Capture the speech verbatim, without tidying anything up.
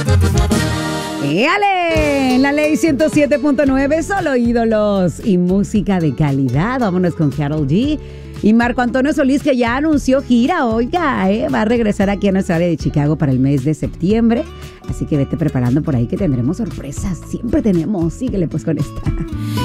¡Éale! La ley ciento siete punto nueve, solo ídolos y música de calidad. Vámonos con Karol G y Marco Antonio Solís, que ya anunció gira. Oiga, ¿eh? Va a regresar aquí a nuestra área de Chicago para el mes de septiembre. Así que vete preparando por ahí que tendremos sorpresas. Siempre tenemos. Síguele pues con esta.